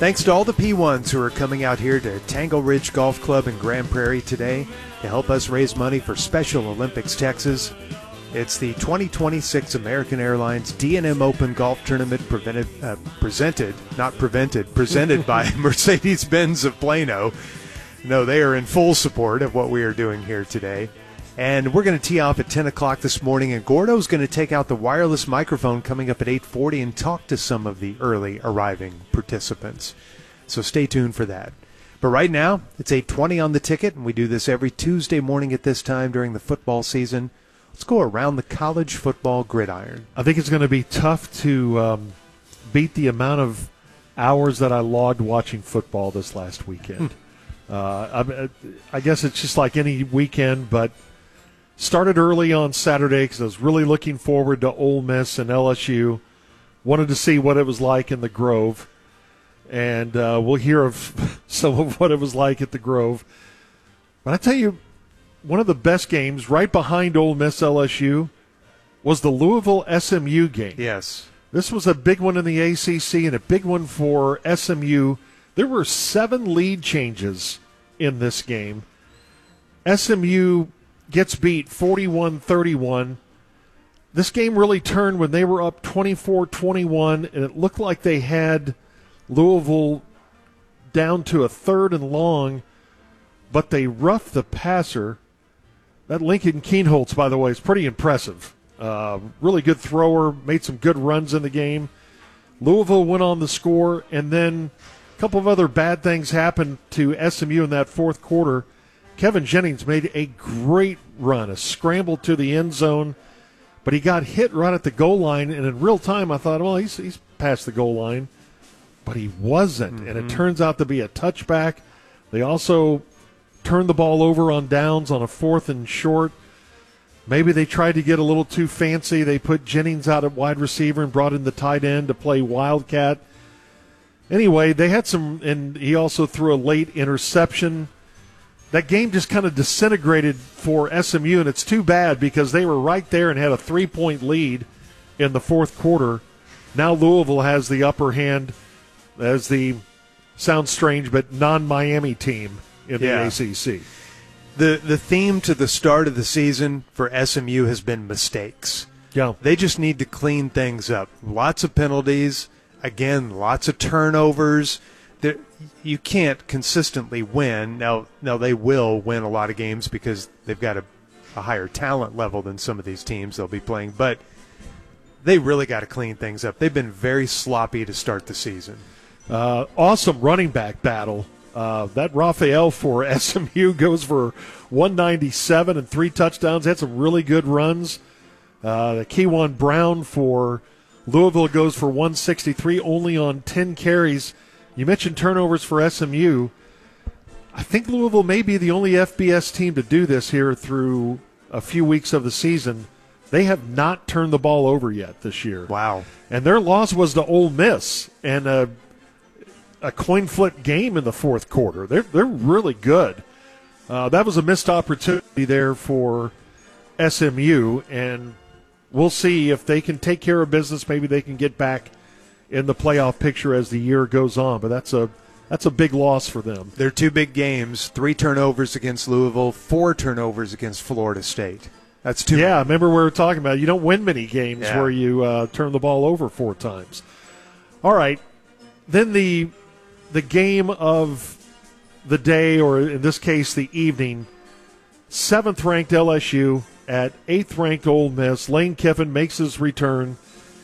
Thanks to all the P1s who are coming out here to Tangle Ridge Golf Club in Grand Prairie today to help us raise money for Special Olympics Texas. It's the 2026 American Airlines D&M Open Golf Tournament presented by Mercedes-Benz of Plano. No, they are in full support of what we are doing here today. And we're going to tee off at 10 o'clock this morning, and Gordo's going to take out the wireless microphone coming up at 8:40 and talk to some of the early arriving participants. So stay tuned for that. But right now, it's 8:20 on the ticket, and we do this every Tuesday morning at this time during the football season. Let's go around the college football gridiron. I think it's going to be tough to beat the amount of hours that I logged watching football this last weekend. I guess it's just like any weekend, but started early on Saturday because I was really looking forward to Ole Miss and LSU. Wanted to see what it was like in the Grove. And we'll hear of some of what it was like at the Grove. But I tell you, one of the best games right behind Ole Miss LSU was the Louisville SMU game. Yes. This was a big one in the ACC and a big one for SMU. There were 7 lead changes in this game. SMU gets beat 41-31. This game really turned when they were up 24-21, and it looked like they had Louisville down to a 3rd and long, but they roughed the passer. That Lincoln Kienholz, by the way, is pretty impressive. Really good thrower, made some good runs in the game. Louisville went on the score, and then a couple of other bad things happened to SMU in that fourth quarter. Kevin Jennings made a great run, a scramble to the end zone, but he got hit right at the goal line, and in real time I thought, well, he's past the goal line, but he wasn't, and it turns out to be a touchback. They also turned the ball over on downs on a 4th and short. Maybe they tried to get a little too fancy. They put Jennings out at wide receiver and brought in the tight end to play Wildcat. Anyway, they had some, and he also threw a late interception. That game just kind of disintegrated for SMU, and it's too bad because they were right there and had a 3-point lead in the fourth quarter. Now Louisville has the upper hand as the, sounds strange, but non-Miami team in the ACC. The theme to the start of the season for SMU has been mistakes. Yeah. They just need to clean things up. Lots of penalties. Again, lots of turnovers. You can't consistently win. Now they will win a lot of games because they've got a higher talent level than some of these teams they'll be playing. But they really got to clean things up. They've been very sloppy to start the season. Awesome running back battle. That Raphael for SMU goes for 197 and 3 touchdowns. Had some really good runs. The Keywan Brown for Louisville goes for 163, only on 10 carries. You mentioned turnovers for SMU. I think Louisville may be the only FBS team to do this here through a few weeks of the season. They have not turned the ball over yet this year. Wow. And their loss was to Ole Miss and a coin flip game in the fourth quarter. They're really good. That was a missed opportunity there for SMU, and we'll see if they can take care of business. Maybe they can get back in the playoff picture as the year goes on, but that's a big loss for them. Their 2 big games, 3 turnovers against Louisville, 4 turnovers against Florida State. That's too many. Yeah, remember we were talking about you don't win many games where you turn the ball over 4 times. All right, then the game of the day, or in this case the evening, 7th-ranked LSU at 8th-ranked Ole Miss. Lane Kiffin makes his return.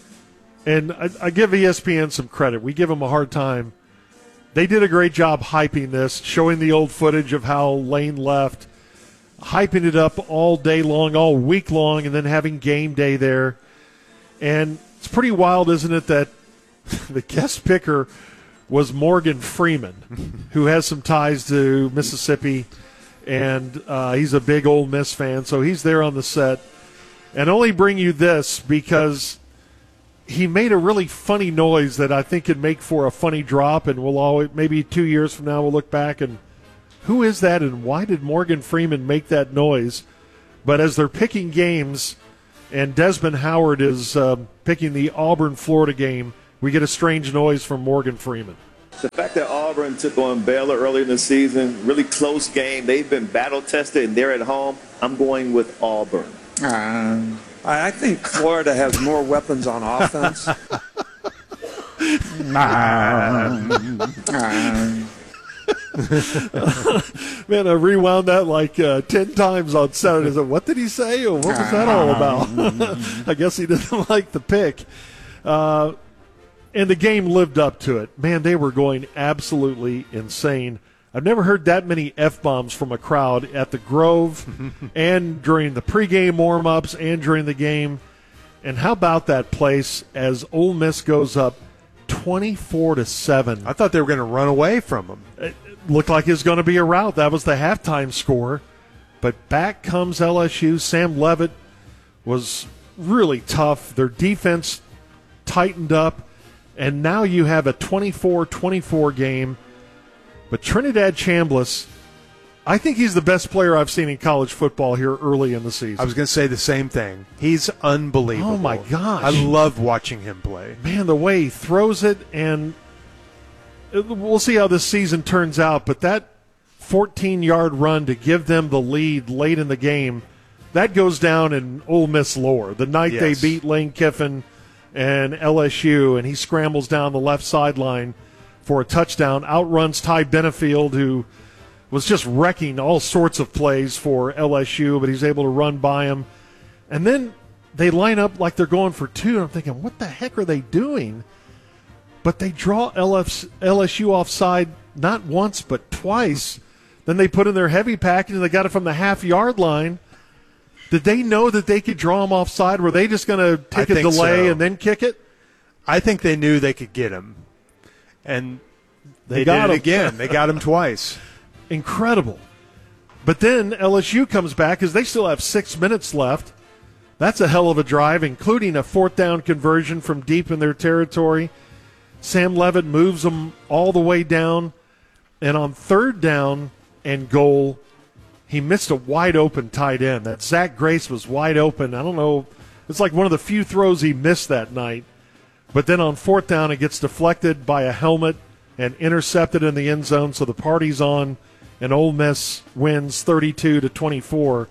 And I give ESPN some credit. We give them a hard time. They did a great job hyping this, showing the old footage of how Lane left, hyping it up all day long, all week long, and then having game day there. And it's pretty wild, isn't it, that the guest picker was Morgan Freeman, who has some ties to Mississippi, and he's a big Ole Miss fan, so he's there on the set. And only bring you this because he made a really funny noise that I think could make for a funny drop, and we'll always, maybe 2 years from now we'll look back and who is that and why did Morgan Freeman make that noise? But as they're picking games and Desmond Howard is picking the Auburn-Florida game, we get a strange noise from Morgan Freeman. The fact that Auburn took on Baylor early in the season, really close game. They've been battle-tested, and they're at home. I'm going with Auburn. I think Florida has more weapons on offense. Man, I rewound that like 10 times on Saturday. So what did he say? Or what was that all about? I guess he didn't like the pick. And the game lived up to it. Man, they were going absolutely insane. I've never heard that many F-bombs from a crowd at the Grove and during the pregame warm-ups and during the game. And how about that place as Ole Miss goes up 24-7? I thought they were going to run away from them. It looked like it was going to be a rout. That was the halftime score. But back comes LSU. Sam Leavitt was really tough. Their defense tightened up. And now you have a 24-24 game. But Trinidad Chambliss, I think he's the best player I've seen in college football here early in the season. I was going to say the same thing. He's unbelievable. Oh, my gosh. I love watching him play. Man, the way he throws it, and we'll see how this season turns out, but that 14-yard run to give them the lead late in the game, that goes down in Ole Miss lore. The night they beat Lane Kiffin and LSU, and he scrambles down the left sideline for a touchdown, outruns Ty Benefield, who was just wrecking all sorts of plays for LSU, but he's able to run by him. And then they line up like they're going for two, and I'm thinking, what the heck are they doing? But they draw LSU offside not once but twice. Then they put in their heavy package, and they got it from the half-yard line. Did they know that they could draw him offside? Were they just going to take a delay and then kick it? I think they knew they could get him. And they got did it him again. They got him twice. Incredible. But then LSU comes back because they still have 6 minutes left. That's a hell of a drive, including a fourth down conversion from deep in their territory. Sam Leavitt moves them all the way down. And on third down and goal, he missed a wide-open tight end. That Zach Grace was wide open. I don't know. It's like one of the few throws he missed that night. But then on fourth down, it gets deflected by a helmet and intercepted in the end zone, so the party's on, and Ole Miss wins 32-24.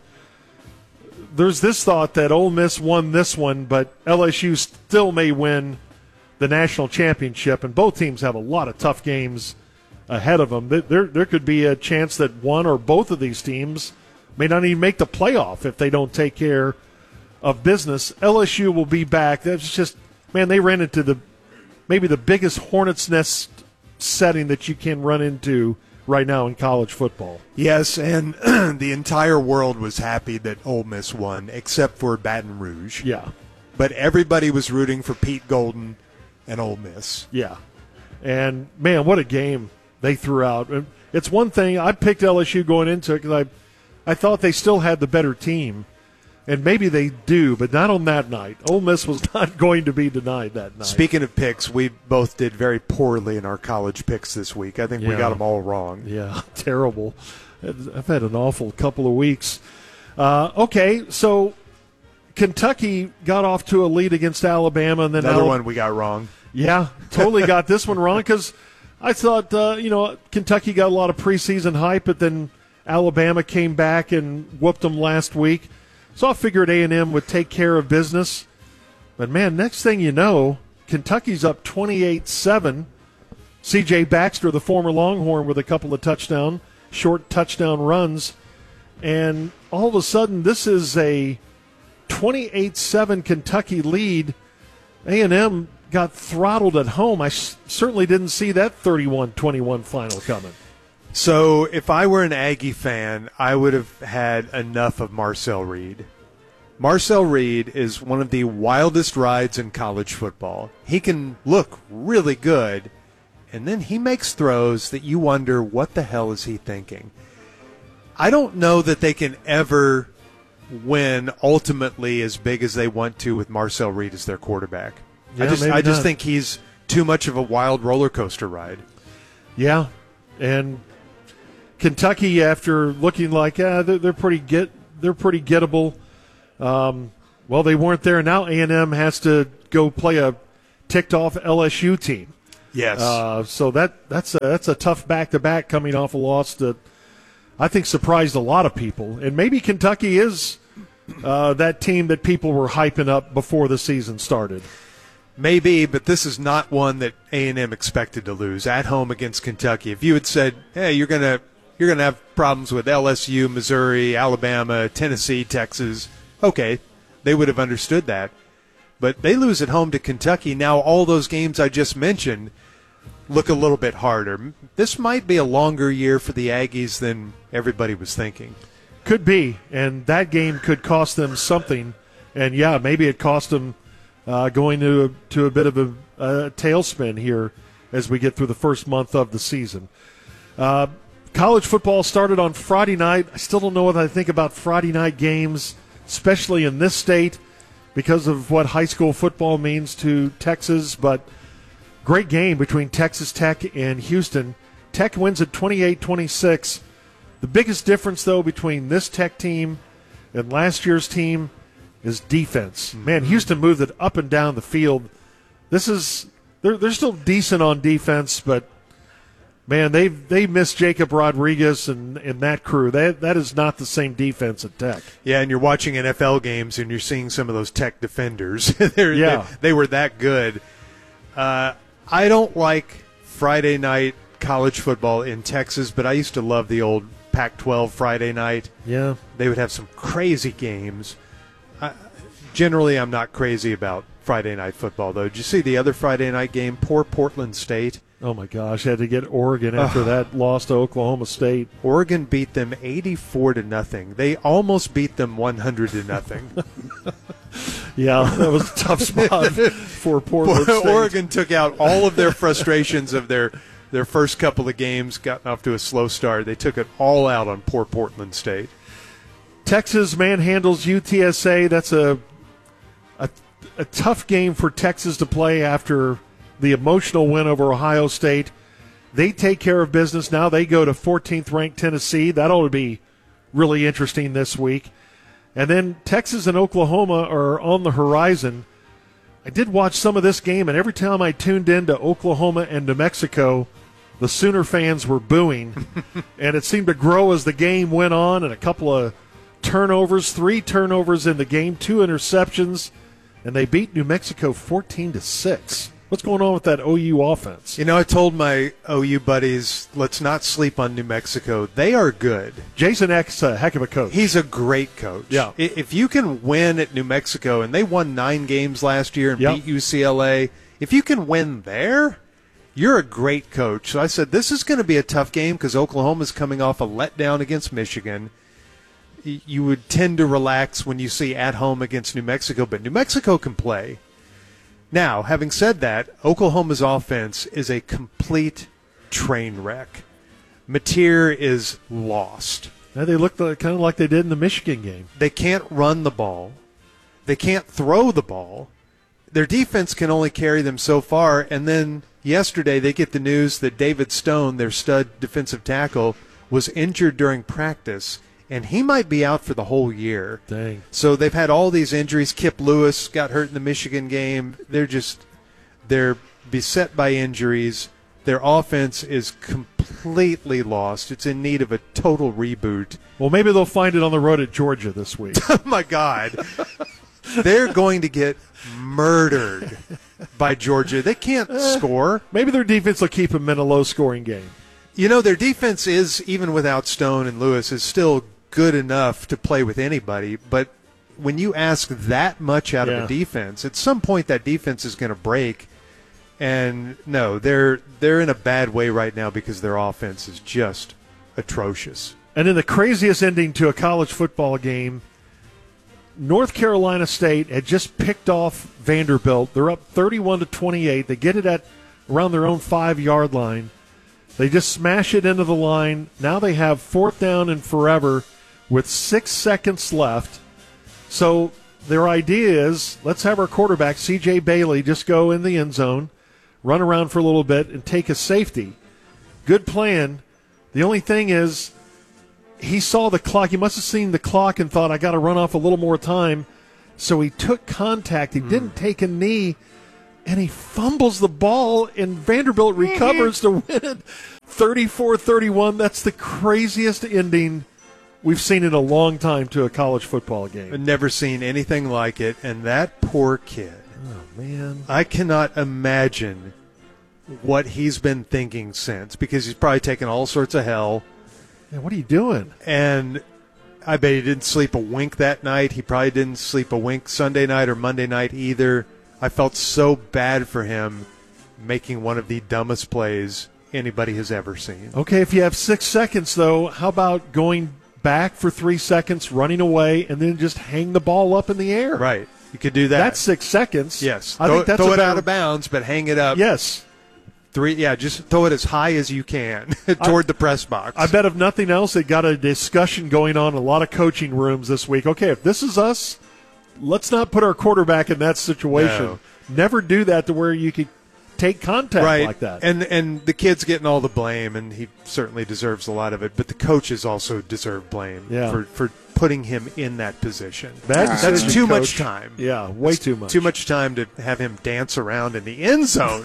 There's this thought that Ole Miss won this one, but LSU still may win the national championship, and both teams have a lot of tough games ahead of them. There could be a chance that one or both of these teams may not even make the playoff if they don't take care of business. LSU will be back. That's just, man, they ran into maybe the biggest hornet's nest setting that you can run into right now in college football. Yes, and the entire world was happy that Ole Miss won, except for Baton Rouge. Yeah. But everybody was rooting for Pete Golden and Ole Miss. Yeah. And, man, what a game they threw out. It's one thing, I picked LSU going into it because I thought they still had the better team. And maybe they do, but not on that night. Ole Miss was not going to be denied that night. Speaking of picks, we both did very poorly in our college picks this week. I think we got them all wrong. Yeah, terrible. I've had an awful couple of weeks. Okay, so Kentucky got off to a lead against Alabama. And then another one we got wrong. Yeah, totally got this one wrong because I thought, Kentucky got a lot of preseason hype, but then Alabama came back and whooped them last week. So I figured A&M would take care of business. But, man, next thing you know, Kentucky's up 28-7. C.J. Baxter, the former Longhorn, with a couple of short touchdown runs. And all of a sudden, this is a 28-7 Kentucky lead. A&M got throttled at home. I certainly didn't see that 31-21 final coming. So if I were an Aggie fan, I would have had enough of Marcel Reed. Marcel Reed is one of the wildest rides in college football. He can look really good, and then he makes throws that you wonder, what the hell is he thinking? I don't know that they can ever win ultimately as big as they want to with Marcel Reed as their quarterback. Yeah, I just think he's too much of a wild roller coaster ride. Yeah, and Kentucky, after looking like they're pretty gettable, well, they weren't there. Now A&M has to go play a ticked-off LSU team. Yes. So that's a tough back-to-back coming off a loss that I think surprised a lot of people. And maybe Kentucky is that team that people were hyping up before the season started. Maybe, but this is not one that A&M expected to lose at home against Kentucky. If you had said, hey, you're gonna have problems with LSU, Missouri, Alabama, Tennessee, Texas, okay, they would have understood that. But they lose at home to Kentucky. Now all those games I just mentioned look a little bit harder. This might be a longer year for the Aggies than everybody was thinking. Could be, and that game could cost them something. And, yeah, maybe it cost them going to a bit of a tailspin here as we get through the first month of the season. College football started on Friday night. I still don't know what I think about Friday night games, especially in this state, because of what high school football means to Texas. But great game between Texas Tech and Houston. Tech wins at 28-26. The biggest difference, though, between this Tech team and last year's team is defense. Man, Houston moved it up and down the field. They're still decent on defense, but man, they missed Jacob Rodriguez and that crew. That is not the same defense at Tech. Yeah, and you're watching NFL games and you're seeing some of those Tech defenders. They were that good. I don't like Friday night college football in Texas, but I used to love the old Pac-12 Friday night. Yeah. They would have some crazy games. Generally, I'm not crazy about Friday night football, though. Did you see the other Friday night game? Poor Portland State. Oh, my gosh. Had to get Oregon after that loss to Oklahoma State. Oregon beat them 84-0. They almost beat them 100-0. Yeah, that was a tough spot for Portland State. Oregon took out all of their frustrations of their first couple of games, gotten off to a slow start. They took it all out on poor Portland State. Texas manhandles UTSA. That's a tough game for Texas to play after the emotional win over Ohio State. They take care of business. Now they go to 14th-ranked Tennessee. That ought to be really interesting this week. And then Texas and Oklahoma are on the horizon. I did watch some of this game, and every time I tuned in to Oklahoma and New Mexico, the Sooner fans were booing. And it seemed to grow as the game went on, and a couple of turnovers, 3 turnovers in the game, 2 interceptions, and they beat New Mexico 14-6. What's going on with that OU offense? You know, I told my OU buddies, let's not sleep on New Mexico. They are good. Jason Eck's a heck of a coach. He's a great coach. Yeah. If you can win at New Mexico, and they won 9 games last year and beat UCLA, if you can win there, you're a great coach. So I said, this is going to be a tough game because Oklahoma's coming off a letdown against Michigan. You would tend to relax when you see at home against New Mexico, but New Mexico can play. Now, having said that, Oklahoma's offense is a complete train wreck. Mateer is lost. Now they look kind of like they did in the Michigan game. They can't run the ball. They can't throw the ball. Their defense can only carry them so far, and then yesterday they get the news that David Stone, their stud defensive tackle, was injured during practice, and he might be out for the whole year. Dang. So they've had all these injuries. Kip Lewis got hurt in the Michigan game. They're beset by injuries. Their offense is completely lost. It's in need of a total reboot. Well, maybe they'll find it on the road at Georgia this week. Oh, my God. They're going to get murdered by Georgia. They can't score. Maybe their defense will keep them in a low-scoring game. You know, their defense is, even without Stone and Lewis, is still good enough to play with anybody. But when you ask that much out of a defense, at some point that defense is going to break. And, no, they're in a bad way right now because their offense is just atrocious. And in the craziest ending to a college football game, North Carolina State had just picked off Vanderbilt. They're up 31-28. They get it at around their own 5-yard line. They just smash it into the line. Now they have 4th down and forever with 6 seconds left. So their idea is, let's have our quarterback, C.J. Bailey, just go in the end zone, run around for a little bit, and take a safety. Good plan. The only thing is, he saw the clock. He must have seen the clock and thought, I got to run off a little more time. So he took contact. He didn't take a knee, and he fumbles the ball, and Vanderbilt recovers to win it 34-31. That's the craziest ending we've seen in a long time to a college football game. I've never seen anything like it, and that poor kid. Oh, man. I cannot imagine what he's been thinking since, because he's probably taken all sorts of hell. Man, what are you doing? And I bet he didn't sleep a wink that night. He probably didn't sleep a wink Sunday night or Monday night either. I felt so bad for him making one of the dumbest plays anybody has ever seen. Okay, if you have 6 seconds, though, how about going back for 3 seconds, running away, and then just hang the ball up in the air? Right. You could do that. That's 6 seconds. Yes. I think that's throw it out of bounds, but hang it up. Yes. Just throw it as high as you can toward the press box. I bet if nothing else, they got a discussion going on in a lot of coaching rooms this week. Okay, if this is us, let's not put our quarterback in that situation. No. Never do that to where you could take contact like that. And the kid's getting all the blame, and he certainly deserves a lot of it, but the coaches also deserve blame for putting him in that position. That's too much time. Yeah, way too much. Too much time to have him dance around in the end zone.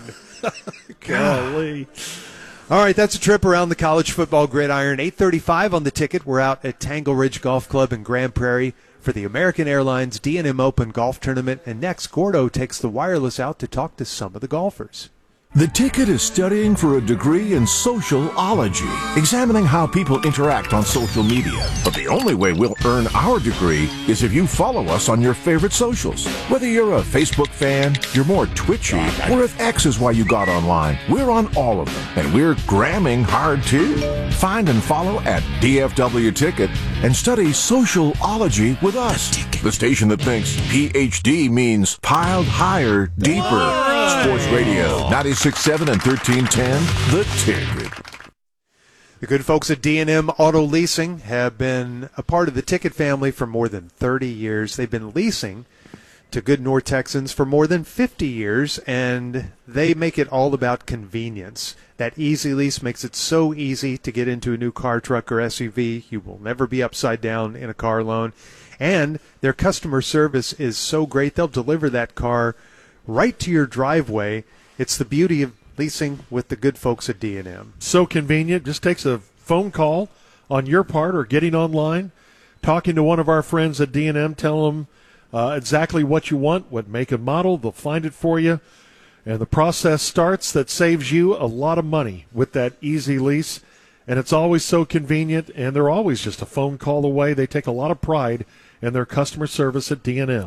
Golly. All right, that's a trip around the college football gridiron. 8:35 on the ticket. We're out at Tangle Ridge Golf Club in Grand Prairie for the American Airlines D&M Open Golf Tournament. And next, Gordo takes the wireless out to talk to some of the golfers. The Ticket is studying for a degree in sociology, examining how people interact on social media. But the only way we'll earn our degree is if you follow us on your favorite socials. Whether you're a Facebook fan, you're more twitchy, or if X is why you got online, we're on all of them. And we're gramming hard too. Find and follow at DFW Ticket and study sociology with us. The station that thinks PhD means piled higher, deeper. Sports Radio 96.7 and 1310, The Ticket. The good folks at D&M Auto Leasing have been a part of the Ticket family for more than 30 years. They've been leasing to good North Texans for more than 50 years, and they make it all about convenience. That Easy Lease makes it so easy to get into a new car, truck, or SUV. You will never be upside down in a car loan. And their customer service is so great, they'll deliver that car right to your driveway. It's the beauty of leasing with the good folks at D&M. So convenient. Just takes a phone call on your part or getting online, talking to one of our friends at D&M, tell them exactly what you want, what make and model. They'll find it for you. And the process starts that saves you a lot of money with that Easy Lease. And it's always so convenient, and they're always just a phone call away. They take a lot of pride in their customer service at D&M.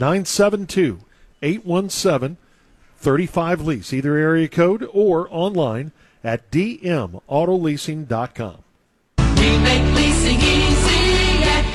972-817-35-LEASE, either area code or online at dmautoleasing.com. We make leasing easy at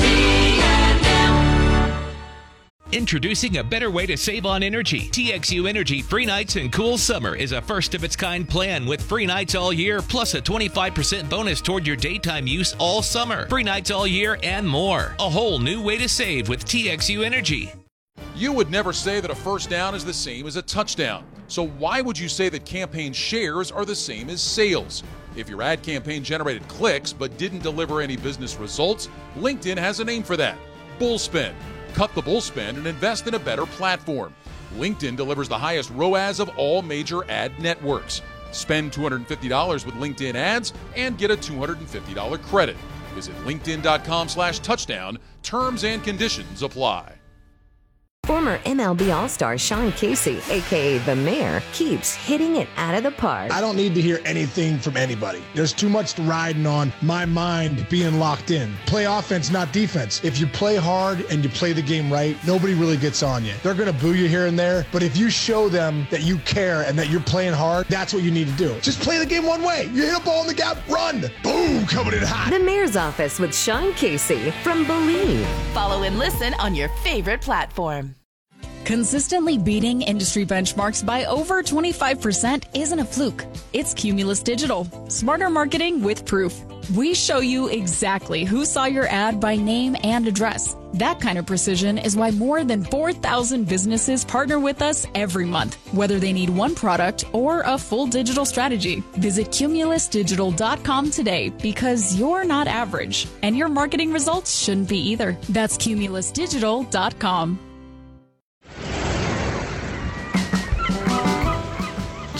D&M. Introducing a better way to save on energy. TXU Energy Free Nights and Cool Summer is a first-of-its-kind plan with free nights all year, plus a 25% bonus toward your daytime use all summer. Free nights all year and more. A whole new way to save with TXU Energy. You would never say that a first down is the same as a touchdown. So why would you say that campaign shares are the same as sales? If your ad campaign generated clicks but didn't deliver any business results, LinkedIn has a name for that: Bullspend. Cut the bullspend and invest in a better platform. LinkedIn delivers the highest ROAS of all major ad networks. Spend $250 with LinkedIn ads and get a $250 credit. Visit linkedin.com/touchdown. Terms and conditions apply. Former MLB All-Star Sean Casey, a.k.a. The Mayor, keeps hitting it out of the park. I don't need to hear anything from anybody. There's too much riding on my mind being locked in. Play offense, not defense. If you play hard and you play the game right, nobody really gets on you. They're going to boo you here and there, but if you show them that you care and that you're playing hard, that's what you need to do. Just play the game one way. You hit a ball in the gap, run. Boom, coming in hot. The Mayor's Office with Sean Casey from Believe. Follow and listen on your favorite platform. Consistently beating industry benchmarks by over 25% isn't a fluke. It's Cumulus Digital. Smarter marketing with proof. We show you exactly who saw your ad by name and address. That kind of precision is why more than 4,000 businesses partner with us every month, whether they need one product or a full digital strategy. Visit cumulusdigital.com today, because you're not average, and your marketing results shouldn't be either. That's cumulusdigital.com.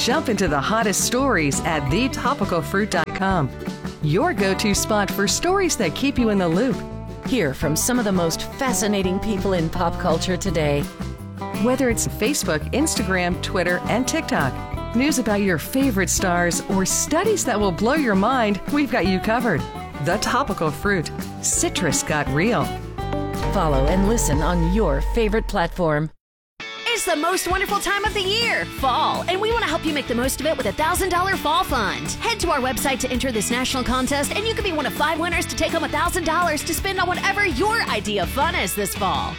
Jump into the hottest stories at thetopicalfruit.com. Your go-to spot for stories that keep you in the loop. Hear from some of the most fascinating people in pop culture today. Whether it's Facebook, Instagram, Twitter, and TikTok, news about your favorite stars, or studies that will blow your mind, we've got you covered. The Topical Fruit. Citrus got real. Follow and listen on your favorite platform. It's the most wonderful time of the year, fall, and we want to help you make the most of it with a $1,000 fall fund. Head to our website to enter this national contest, and you could be one of 5 winners to take home $1,000 to spend on whatever your idea of fun is this fall.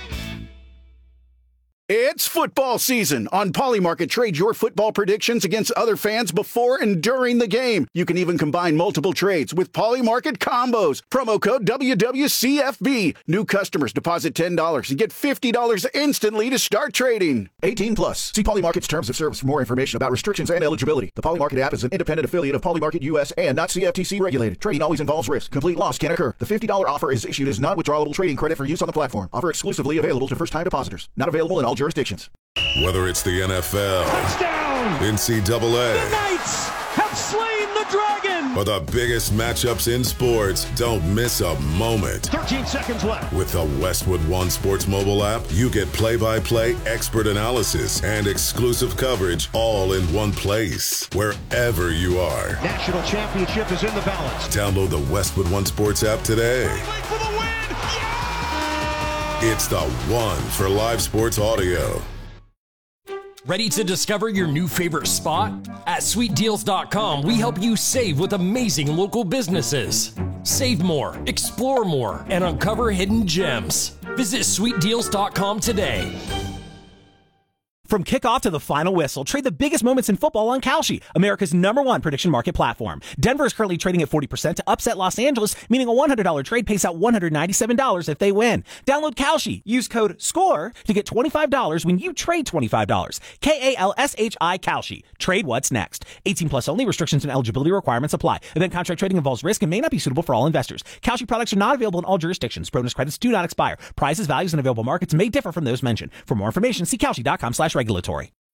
It's football season. On Polymarket, trade your football predictions against other fans before and during the game. You can even combine multiple trades with Polymarket combos. Promo code WWCFB. New customers deposit $10 and get $50 instantly to start trading. 18 plus. See Polymarket's terms of service for more information about restrictions and eligibility. The Polymarket app is an independent affiliate of Polymarket US and not CFTC regulated. Trading always involves risk. Complete loss can occur. The $50 offer is issued as non-withdrawable trading credit for use on the platform. Offer exclusively available to first-time depositors. Not available in all jurisdictions. Whether it's the NFL, touchdown, NCAA, the Knights have slain the dragon, or the biggest matchups in sports, don't miss a moment. 13 seconds left. With the Westwood One Sports mobile app, you get play-by-play expert analysis and exclusive coverage all in one place, wherever you are. National championship is in the balance. Download the Westwood One Sports app today. For the win! It's the one for live sports audio. Ready to discover your new favorite spot? At sweetdeals.com, we help you save with amazing local businesses. Save more, explore more, and uncover hidden gems. Visit sweetdeals.com today. From kickoff to the final whistle, trade the biggest moments in football on Kalshi, America's #1 prediction market platform. Denver is currently trading at 40% to upset Los Angeles, meaning a $100 trade pays out $197 if they win. Download Kalshi. Use code SCORE to get $25 when you trade $25. KALSHI Kalshi. Trade what's next. 18 plus only. Restrictions and eligibility requirements apply. Event contract trading involves risk and may not be suitable for all investors. Kalshi products are not available in all jurisdictions. Bonus credits do not expire. Prices, values, and available markets may differ from those mentioned. For more information, see Kalshi.com/regulatory.